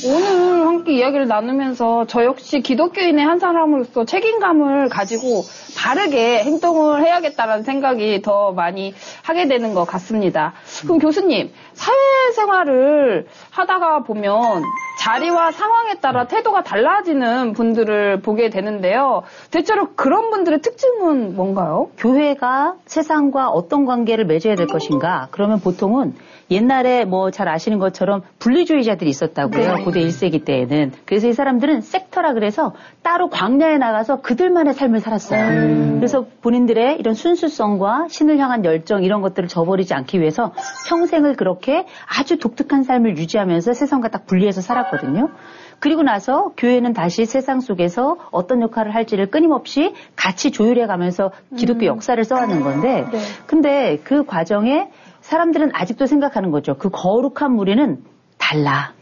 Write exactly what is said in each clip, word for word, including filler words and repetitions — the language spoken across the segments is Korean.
오늘 함께 이야기를 나누면서 저 역시 기독교인의 한 사람으로서 책임감을 가지고 바르게 행동을 해야겠다라는 생각이 더 많이 하게 되는 것 같습니다. 그럼 교수님, 사회생활을 하다가 보면 자리와 상황에 따라 태도가 달라지는 분들을 보게 되는데요. 대체로 그런 분들의 특징은 뭔가요? 교회가 세상과 어떤 관계를 맺어야 될 것인가? 그러면 보통은 옛날에 뭐 잘 아시는 것처럼 분리주의자들이 있었다고요. 네. 고대 일 세기 때에는. 그래서 이 사람들은 섹터라 그래서 따로 광야에 나가서 그들만의 삶을 살았어요. 음. 그래서 본인들의 이런 순수성과 신을 향한 열정 이런 것들을 저버리지 않기 위해서 평생을 그렇게 아주 독특한 삶을 유지하면서 세상과 딱 분리해서 살았거든요. 그리고 나서 교회는 다시 세상 속에서 어떤 역할을 할지를 끊임없이 같이 조율해 가면서 기독교 역사를 써왔는 건데 네. 근데 그 과정에 사람들은 아직도 생각하는 거죠. 그 거룩한 무리는 달라.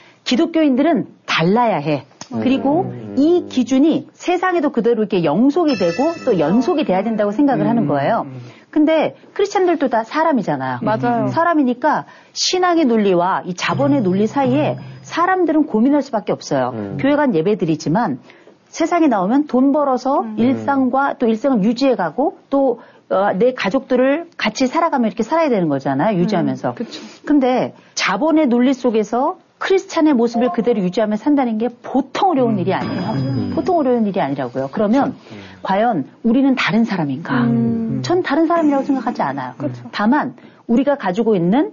기독교인들은 달라야 해. 그리고 음. 이 기준이 세상에도 그대로 이렇게 영속이 되고 또 연속이 돼야 된다고 생각을 음. 하는 거예요. 근데 크리스찬들도 다 사람이잖아요. 맞아요. 사람이니까 신앙의 논리와 이 자본의 논리 사이에 사람들은 고민할 수밖에 없어요. 음. 교회 간 예배드리지만 세상에 나오면 돈 벌어서 음. 일상과 또 일상을 유지해가고 또 어, 내 가족들을 같이 살아가며 이렇게 살아야 되는 거잖아요. 유지하면서. 음, 그쵸. 근데 자본의 논리 속에서 크리스찬의 모습을 그대로 유지하며 산다는 게 보통 어려운 음. 일이 아니에요. 음. 보통 어려운 일이 아니라고요. 그러면 음. 과연 우리는 다른 사람인가? 음. 전 다른 사람이라고 생각하지 않아요. 그쵸. 다만 우리가 가지고 있는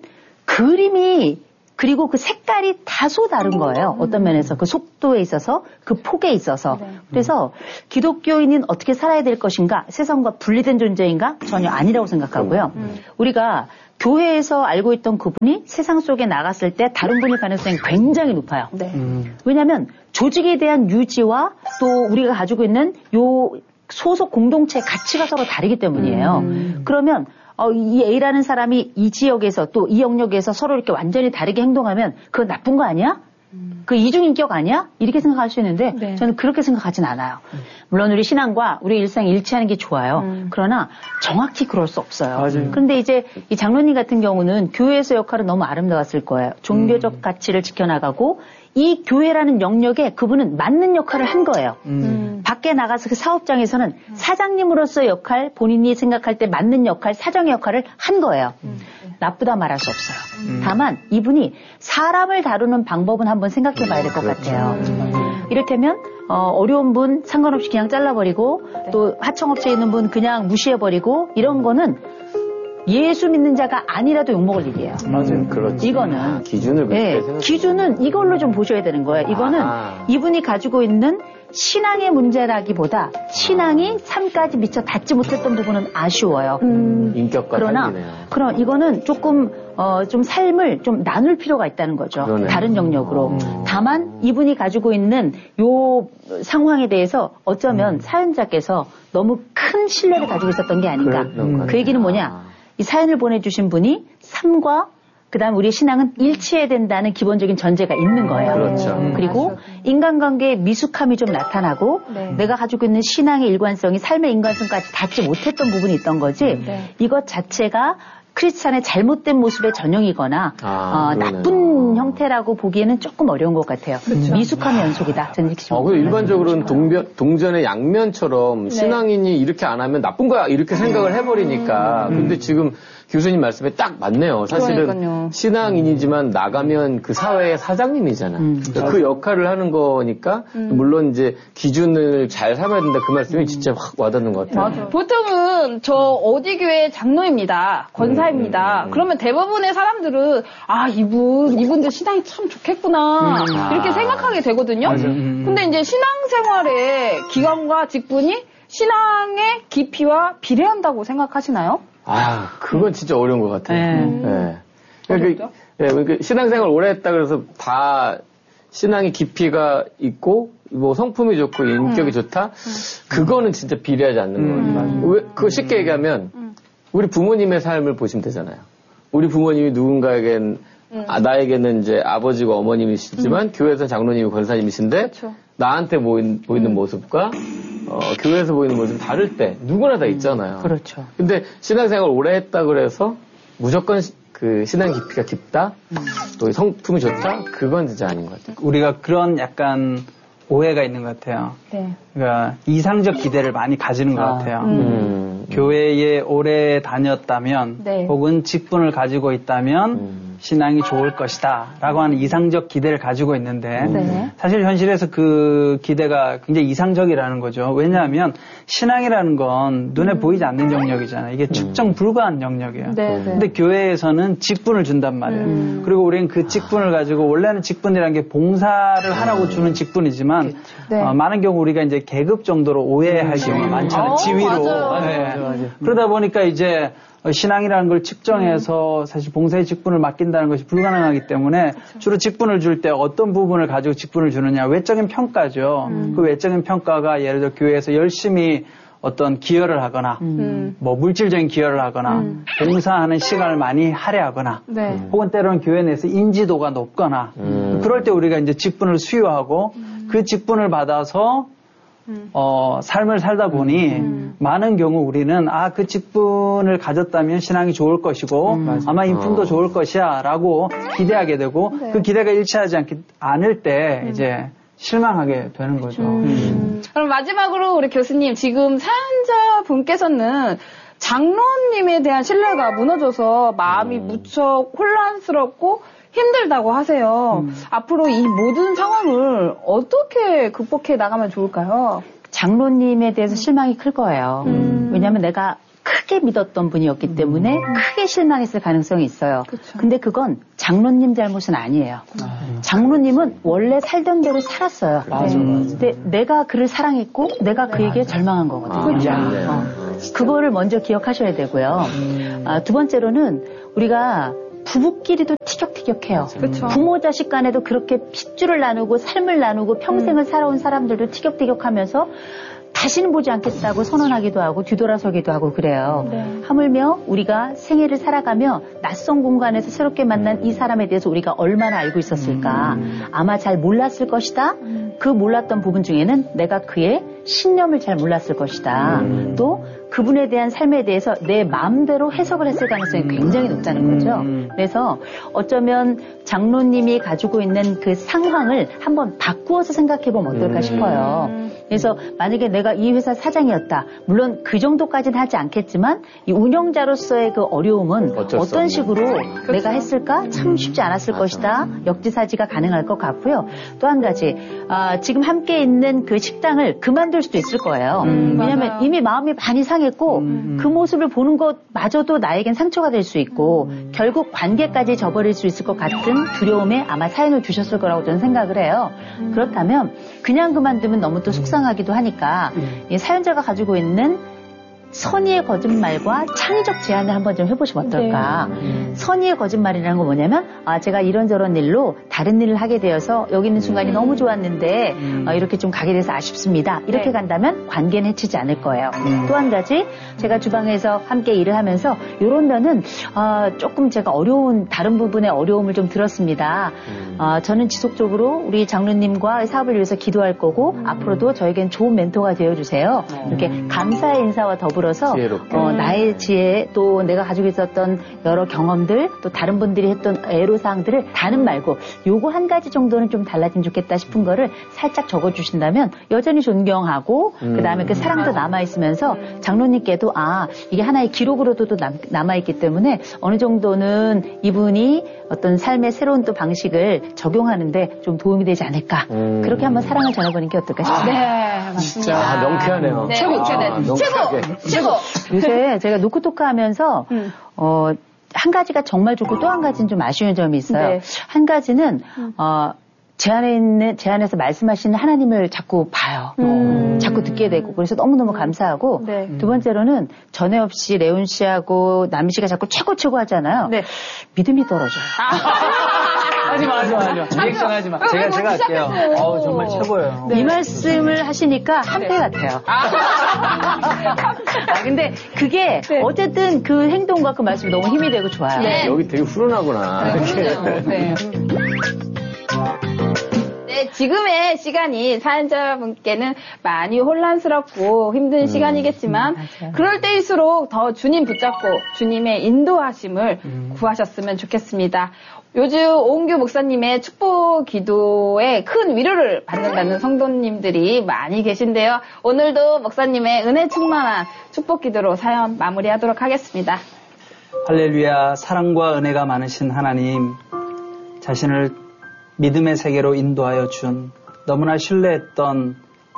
그림이 그리고 그 색깔이 다소 다른 거예요. 어떤 면에서 그 속도에 있어서 그 폭에 있어서. 네. 그래서 기독교인은 어떻게 살아야 될 것인가? 세상과 분리된 존재인가? 전혀 아니라고 생각하고요. 음. 우리가 교회에서 알고 있던 그분이 세상 속에 나갔을 때 다른 분일 가능성이 굉장히 높아요. 네. 음. 왜냐하면 조직에 대한 유지와 또 우리가 가지고 있는 요 소속 공동체의 가치가 서로 다르기 때문이에요. 음. 그러면 어, 이 A라는 사람이 이 지역에서 또 이 영역에서 서로 이렇게 완전히 다르게 행동하면 그건 나쁜 거 아니야? 음. 그 이중인격 아니야? 이렇게 생각할 수 있는데 네. 저는 그렇게 생각하진 않아요. 음. 물론 우리 신앙과 우리 일상이 일치하는 게 좋아요. 음. 그러나 정확히 그럴 수 없어요. 맞아요. 그런데 이제 이 장로님 같은 경우는 교회에서 역할은 너무 아름다웠을 거예요. 종교적 음. 가치를 지켜나가고 이 교회라는 영역에 그분은 맞는 역할을 한 거예요. 음. 밖에 나가서 그 사업장에서는 음. 사장님으로서의 역할, 본인이 생각할 때 맞는 역할, 사정의 역할을 한 거예요. 음. 나쁘다 말할 수 없어요. 음. 다만 이분이 사람을 다루는 방법은 한번 생각해 봐야 될 것 그렇죠. 같아요. 음. 이를테면 어, 어려운 분 상관없이 그냥 잘라버리고 네. 또 하청업체에 있는 분 그냥 무시해버리고 이런 거는 예수 믿는 자가 아니라도 욕먹을 일이에요. 맞아요. 그렇죠. 이거는. 아, 기준을 그렇게 네, 생각해요. 기준은 이걸로 좀 보셔야 되는 거예요. 이거는 아. 이분이 가지고 있는 신앙의 문제라기보다 신앙이 삶까지 미처 닿지 못했던 부분은 아쉬워요. 음. 인격과 그러나, 삶이네요. 그럼 이거는 조금, 어, 좀 삶을 좀 나눌 필요가 있다는 거죠. 그러네. 다른 영역으로. 음. 다만 이분이 가지고 있는 요 상황에 대해서 어쩌면 음. 사연자께서 너무 큰 신뢰를 가지고 있었던 게 아닌가. 음. 그 얘기는 뭐냐. 이 사연을 보내주신 분이 삶과 그다음 우리의 신앙은 일치해야 된다는 기본적인 전제가 있는 거예요. 그렇죠. 음, 그리고 맞아. 인간관계에 미숙함이 좀 나타나고 네. 내가 가지고 있는 신앙의 일관성이 삶의 인간성까지 닿지 못했던 부분이 있던 거지 네. 이것 자체가 크리스찬의 잘못된 모습의 전형이거나 아, 어, 나쁜 형태라고 보기에는 조금 어려운 것 같아요. 그렇죠. 미숙함의 연속이다. 저는 이렇게 좀. 어, 일반적으로는 동변, 동전의 양면처럼 네. 신앙인이 이렇게 안 하면 나쁜 거야 이렇게 생각을 해버리니까. 음. 근데 지금 교수님 말씀에 딱 맞네요. 사실은 그러니까요. 신앙인이지만 나가면 그 사회의 사장님이잖아. 음. 그러니까 그 역할을 하는 거니까 음. 물론 이제 기준을 잘 삼아야 된다 그 말씀이 음. 진짜 확 와닿는 것 같아요. 맞아. 보통은 저 어디 교회 장로입니다. 권사입니다. 음. 그러면 대부분의 사람들은 아 이분 이분들 신앙이 참 좋겠구나 음. 이렇게 아. 생각하게 되거든요. 맞아. 음. 근데 이제 신앙생활의 기간과 직분이 신앙의 깊이와 비례한다고 생각하시나요? 아, 그건 진짜 어려운 것 같아요. 네. 네. 그러니까, 네, 그러니까 신앙생활 오래 했다 그래서 다 신앙의 깊이가 있고, 뭐 성품이 좋고 인격이 음. 좋다? 음. 그거는 진짜 비례하지 않는 음. 거예요. 왜, 그거 쉽게 얘기하면, 음. 우리 부모님의 삶을 보시면 되잖아요. 우리 부모님이 누군가에겐, 음. 아, 나에게는 이제 아버지가 어머님이시지만, 음. 교회에서 장로님이 권사님이신데, 그쵸. 나한테 보인, 보이는 음. 모습과, 어, 교회에서 보이는 모습이 다를 때 누구나 다 있잖아요. 음, 그렇죠. 근데 신앙생활 오래 했다 그래서 무조건 그 신앙 깊이가 깊다, 음. 또 성품이 좋다, 그건 진짜 아닌 것 같아요. 우리가 그런 약간 오해가 있는 것 같아요. 네. 그러니까 이상적 기대를 많이 가지는 것 아, 같아요. 음. 음. 교회에 오래 다녔다면, 네. 혹은 직분을 가지고 있다면 음. 신앙이 좋을 것이다 라고 하는 이상적 기대를 가지고 있는데 네. 사실 현실에서 그 기대가 굉장히 이상적이라는 거죠. 왜냐하면 신앙이라는 건 눈에 음. 보이지 않는 영역이잖아요. 이게 측정 불가한 영역이에요. 네, 네. 근데 교회에서는 직분을 준단 말이에요. 음. 그리고 우리는 그 직분을 가지고 원래는 직분이라는 게 봉사를 하라고 주는 직분이지만 네. 어, 많은 경우 우리가 이제 계급 정도로 오해할 음. 경우가 많잖아요. 오, 지위로. 맞아요. 네. 맞아요, 맞아요. 그러다 보니까 이제 신앙이라는 걸 측정해서 사실 봉사의 직분을 맡긴다는 것이 불가능하기 때문에 주로 직분을 줄 때 어떤 부분을 가지고 직분을 주느냐. 외적인 평가죠. 음. 그 외적인 평가가 예를 들어 교회에서 열심히 어떤 기여를 하거나 음. 뭐 물질적인 기여를 하거나 음. 봉사하는 시간을 많이 할애하거나 네. 혹은 때로는 교회 내에서 인지도가 높거나 음. 그럴 때 우리가 이제 직분을 수여하고 음. 그 직분을 받아서 음. 어, 삶을 살다 보니 음. 많은 경우 우리는 아, 그 직분을 가졌다면 신앙이 좋을 것이고 음. 아마 인품도 어. 좋을 것이야 라고 기대하게 되고 네. 그 기대가 일치하지 않기, 않을 때 음. 이제 실망하게 되는 거죠. 음. 음. 그럼 마지막으로 우리 교수님 지금 사연자 분께서는 장로님에 대한 신뢰가 무너져서 마음이 음. 무척 혼란스럽고 힘들다고 하세요. 음. 앞으로 이 모든 상황을 어떻게 극복해 나가면 좋을까요? 장로님에 대해서 실망이 클 거예요. 음. 왜냐하면 내가 크게 믿었던 분이었기 때문에 음. 크게 실망했을 가능성이 있어요. 그쵸. 근데 그건 장로님 잘못은 아니에요. 음. 장로님은 원래 살던 대로 살았어요. 맞아, 네. 맞아. 근데 내가 그를 사랑했고 내가 그에게 맞아. 절망한 거거든요. 아, 네. 어. 그거를 먼저 기억하셔야 되고요. 음. 아, 두 번째로는 우리가 부부끼리도 티격태격해요. 그쵸. 부모 자식 간에도 그렇게 핏줄을 나누고 삶을 나누고 평생을 음. 살아온 사람들도 티격태격하면서 다시는 보지 않겠다고 선언하기도 하고 뒤돌아서기도 하고 그래요. 네. 하물며 우리가 생애를 살아가며 낯선 공간에서 새롭게 만난 이 사람에 대해서 우리가 얼마나 알고 있었을까. 음. 아마 잘 몰랐을 것이다. 음. 그 몰랐던 부분 중에는 내가 그의 신념을 잘 몰랐을 것이다. 음. 또 그분에 대한 삶에 대해서 내 마음대로 해석을 했을 가능성이 굉장히 높다는 거죠. 음. 그래서 어쩌면 장로님이 가지고 있는 그 상황을 한번 바꾸어서 생각해보면 어떨까 음. 싶어요. 그래서 만약에 내가 이 회사 사장이었다. 물론 그 정도까지는 하지 않겠지만 이 운영자로서의 그 어려움은 어떤 식으로 그렇죠. 내가 했을까? 참 쉽지 않았을 맞아. 것이다. 역지사지가 가능할 것 같고요. 또 한 가지 아, 지금 함께 있는 그 식당을 그만둘 수도 있을 거예요. 음, 왜냐하면 맞아요. 이미 마음이 많이 상했고 음, 그 모습을 보는 것마저도 나에겐 상처가 될 수 있고 음. 결국 관계까지 저버릴 수 있을 것 같은 두려움에 아마 사연을 주셨을 거라고 저는 생각을 해요. 음. 그렇다면 그냥 그만두면 너무 또 속상하기도 하니까 음. 이 사연자가 가지고 있는 선의의 거짓말과 창의적 제안을 한번 좀 해보시면 어떨까. 네. 음. 선의의 거짓말이라는 건 뭐냐면 아 제가 이런저런 일로 다른 일을 하게 되어서 여기 있는 순간이 음. 너무 좋았는데 음. 어, 이렇게 좀 가게 돼서 아쉽습니다. 이렇게 네. 간다면 관계는 해치지 않을 거예요. 음. 또 한 가지 제가 주방에서 함께 일을 하면서 이런 면은 어, 조금 제가 어려운 다른 부분의 어려움을 좀 들었습니다. 음. 어, 저는 지속적으로 우리 장로님과 사업을 위해서 기도할 거고 음. 앞으로도 저에겐 좋은 멘토가 되어주세요. 음. 이렇게 감사의 인사와 더불어 서 어, 나의 지혜 또 내가 가지고 있었던 여러 경험들 또 다른 분들이 했던 애로사항들을 다는 말고 요거 한 가지 정도는 좀 달라지면 좋겠다 싶은 거를 살짝 적어주신다면 여전히 존경하고 음. 그 다음에 그 사랑도 남아있으면서 장로님께도 아 이게 하나의 기록으로도 또 남, 남아있기 때문에 어느 정도는 이분이 어떤 삶의 새로운 또 방식을 적용하는데 좀 도움이 되지 않을까 음. 그렇게 한번 사랑을 전해보는 게 어떨까 싶습니다. 네 맞습니다. 진짜 명쾌하네요. 네, 최고 최고 아, 최고 최고. 요새 제가 노크토크 하면서 음. 어, 한 가지가 정말 좋고 또 한 가지는 좀 아쉬운 점이 있어요. 네. 한 가지는 음. 어, 제 안에 있는 제 안에서 말씀하시는 하나님을 자꾸 봐요. 음. 자꾸 듣게 되고 그래서 너무너무 감사하고 네. 두 번째로는 전에 없이 레온 씨하고 남희 씨가 자꾸 최고 최고 하잖아요. 네. 믿음이 떨어져요. 하지 마, 하지 마, 하지 마. 리액션 하지 마. 제가, 제가 할게요. 어우, 정말 최고예요. 네. 이 말씀을 하시니까 한패 네. 같아요. 아, 근데 그게 네. 어쨌든 그 행동과 그 말씀이 너무 힘이 되고 좋아요. 네. 여기 되게 후련하구나. 네, 네. 네. 네, 지금의 시간이 사연자분께는 많이 혼란스럽고 힘든 음. 시간이겠지만 음, 그럴 때일수록 더 주님 붙잡고 주님의 인도하심을 음. 구하셨으면 좋겠습니다. 요즘 오은규 목사님의 축복 기도에 큰 위로를 받는다는 성도님들이 많이 계신데요. 오늘도 목사님의 은혜 충만한 축복 기도로 사연 마무리하도록 하겠습니다. 할렐루야. 사랑과 은혜가 많으신 하나님, 자신을 믿음의 세계로 인도하여 준 너무나 신뢰했던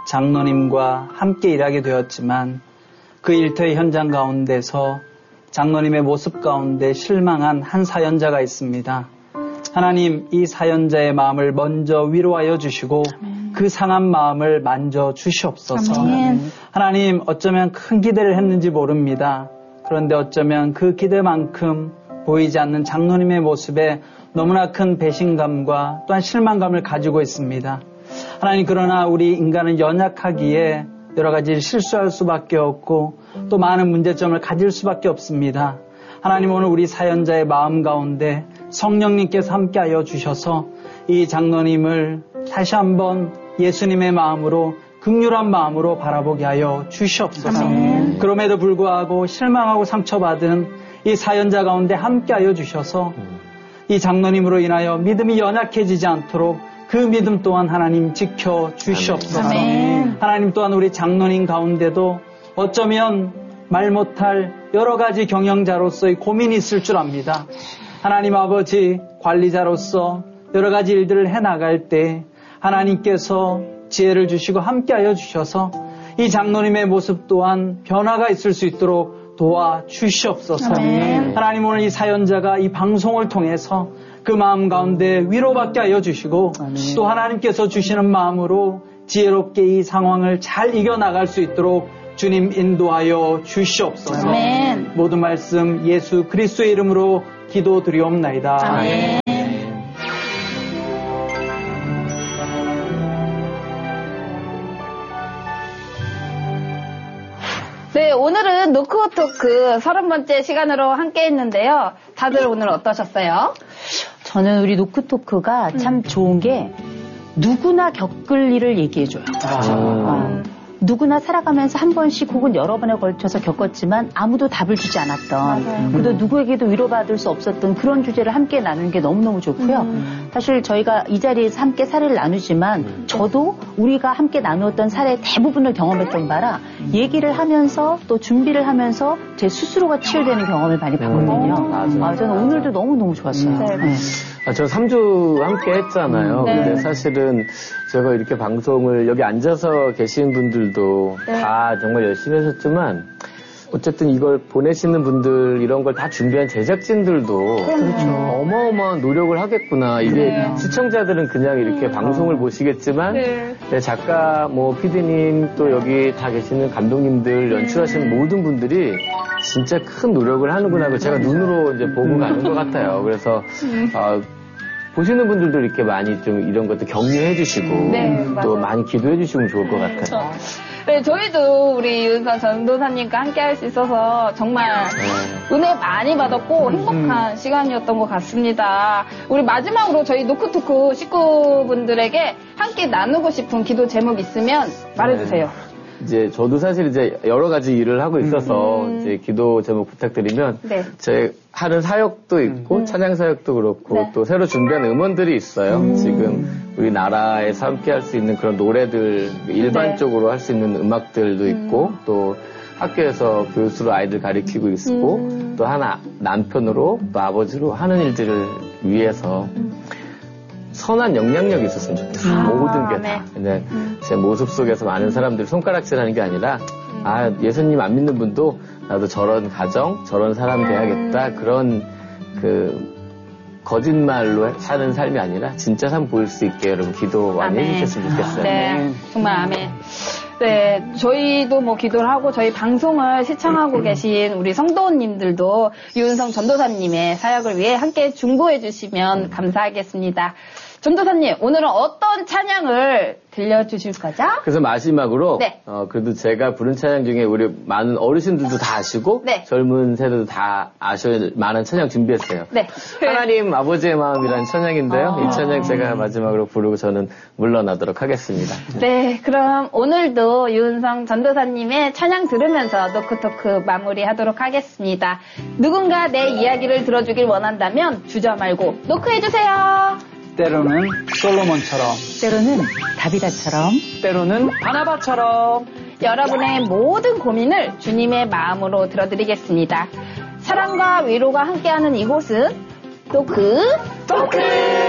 장로님과 함께 일하게 되었지만 그 일터의 현장 가운데서 장로님의 모습 가운데 실망한 한 사연자가 있습니다. 하나님, 이 사연자의 마음을 먼저 위로하여 주시고 아멘. 그 상한 마음을 만져 주시옵소서. 아멘. 하나님, 어쩌면 큰 기대를 했는지 모릅니다. 그런데 어쩌면 그 기대만큼 보이지 않는 장로님의 모습에 너무나 큰 배신감과 또한 실망감을 가지고 있습니다. 하나님, 그러나 우리 인간은 연약하기에 여러 가지 실수할 수밖에 없고 또 많은 문제점을 가질 수밖에 없습니다. 하나님, 오늘 우리 사연자의 마음 가운데 성령님께서 함께하여 주셔서 이 장로님을 다시 한번 예수님의 마음으로 긍휼한 마음으로 바라보게 하여 주시옵소서. 아멘. 그럼에도 불구하고 실망하고 상처받은 이 사연자 가운데 함께하여 주셔서 이 장로님으로 인하여 믿음이 연약해지지 않도록 그 믿음 또한 하나님 지켜 주시옵소서. 아멘. 하나님 또한 우리 장로님 가운데도 어쩌면 말 못할 여러 가지 경영자로서의 고민이 있을 줄 압니다. 하나님 아버지, 관리자로서 여러 가지 일들을 해나갈 때 하나님께서 지혜를 주시고 함께하여 주셔서 이 장로님의 모습 또한 변화가 있을 수 있도록 도와주시옵소서. 아멘. 하나님, 오늘 이 사연자가 이 방송을 통해서 그 마음 가운데 위로받게 하여 주시고 아멘. 또 하나님께서 주시는 마음으로 지혜롭게 이 상황을 잘 이겨나갈 수 있도록 주님 인도하여 주시옵소서. 아멘. 모든 말씀 예수 그리스도의 이름으로 기도드리옵나이다. 아멘. 네, 오늘은 노크토크 서른 번째 시간으로 함께 했는데요. 다들 오늘 어떠셨어요? 저는 우리 노크토크가 음. 참 좋은 게 누구나 겪을 일을 얘기해줘요. 아. 어. 누구나 살아가면서 한 번씩 혹은 여러 번에 걸쳐서 겪었지만 아무도 답을 주지 않았던 맞아요. 그래도 누구에게도 위로받을 수 없었던 그런 주제를 함께 나누는 게 너무너무 좋고요. 음. 사실 저희가 이 자리에서 함께 사례를 나누지만 음. 저도 우리가 함께 나누었던 사례 대부분을 경험했던 바라 음. 얘기를 하면서 또 준비를 하면서 제 스스로가 치유되는 경험을 많이 봤거든요. 음. 맞아요. 아, 저는 오늘도 너무너무 좋았어요. 음. 네. 네. 아, 저 삼 주 함께 했잖아요. 네. 근데 사실은 제가 이렇게 방송을 여기 앉아서 계신 분들도 네. 다 정말 열심히 하셨지만 어쨌든 이걸 보내시는 분들 이런 걸 다 준비한 제작진들도 그렇죠. 어마어마한 노력을 하겠구나. 이게 네. 시청자들은 그냥 이렇게 음. 방송을 보시겠지만 네. 네, 작가, 뭐 피디님 또 여기 다 계시는 감독님들 연출하시는 음. 모든 분들이 진짜 큰 노력을 하는구나. 제가 눈으로 이제 보고 가는 것 같아요. 그래서 음. 어, 보시는 분들도 이렇게 많이 좀 이런 것도 격려해 주시고 네, 또 많이 기도해 주시면 좋을 것 같아요. 네, 저희도 우리 윤서 전도사님과 함께 할 수 있어서 정말 네. 은혜 많이 받았고 행복한 음. 시간이었던 것 같습니다. 우리 마지막으로 저희 노크토크 식구분들에게 함께 나누고 싶은 기도 제목 있으면 말해주세요. 네. 이제 저도 사실 이제 여러 가지 일을 하고 있어서 음. 이제 기도 제목 부탁드리면 네. 제 하는 사역도 있고 음. 찬양 사역도 그렇고 네. 또 새로 준비한 음원들이 있어요. 음. 지금 우리나라에서 함께 할 수 있는 그런 노래들 일반적으로 네. 할 수 있는 음악들도 있고 음. 또 학교에서 교수로 아이들 가르치고 있고 음. 또 하나 남편으로 또 아버지로 하는 일들을 위해서 음. 선한 영향력이 있었으면 좋겠어요. 아, 모든 게 다. 네. 음. 제 모습 속에서 많은 사람들이 손가락질 하는 게 아니라, 음. 아, 예수님 안 믿는 분도 나도 저런 가정, 저런 사람 돼야겠다. 음. 그런, 그, 거짓말로 사는 삶이 아니라 진짜 삶 보일 수 있게 여러분 기도 많이 아멘. 해주셨으면 좋겠어요. 네. 정말 아멘. 네, 저희도 뭐 기도를 하고 저희 방송을 시청하고 계신 우리 성도님들도 유은성 전도사님의 사역을 위해 함께 중보해 주시면 감사하겠습니다. 전도사님, 오늘은 어떤 찬양을 들려주실 거죠? 그래서 마지막으로 네. 어, 그래도 제가 부른 찬양 중에 우리 많은 어르신들도 다 아시고 네. 젊은 세대도 다 아셔야 만한 찬양 준비했어요. 네. 하나님 아버지의 마음이라는 찬양인데요. 아. 이 찬양 제가 마지막으로 부르고 저는 물러나도록 하겠습니다. 네, 그럼 오늘도 유은성 전도사님의 찬양 들으면서 노크토크 마무리하도록 하겠습니다. 누군가 내 이야기를 들어주길 원한다면 주저 말고 노크해주세요. 때로는 솔로몬처럼, 때로는 다비다처럼, 때로는 바나바처럼. 여러분의 모든 고민을 주님의 마음으로 들어드리겠습니다. 사랑과 위로가 함께하는 이곳은 노크 토크!